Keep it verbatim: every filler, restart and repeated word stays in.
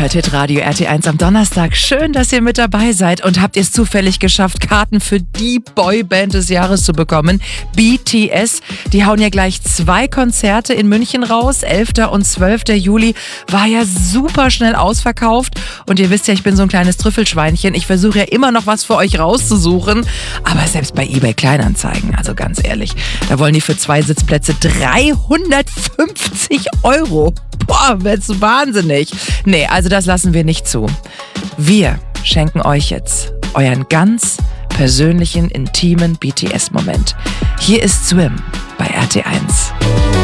hört Hitradio R T eins am Donnerstag. Schön, dass ihr mit dabei seid. Und habt ihr es zufällig geschafft, Karten für die Boyband des Jahres zu bekommen? B T S. Die hauen ja gleich zwei Konzerte in München raus. elfter und zwölfter Juli war ja super schnell ausverkauft. Und ihr wisst ja, ich bin so ein kleines Trüffelschweinchen. Ich versuche ja immer noch was für euch rauszusuchen. Aber selbst bei eBay Kleinanzeigen, also ganz ehrlich, da wollen die für zwei Sitzplätze dreihundertfünfzig Euro. Boah, wird's wahnsinnig. Nee, also das lassen wir nicht zu. Wir schenken euch jetzt euren ganz persönlichen, intimen B T S-Moment. Hier ist Swim bei R T eins.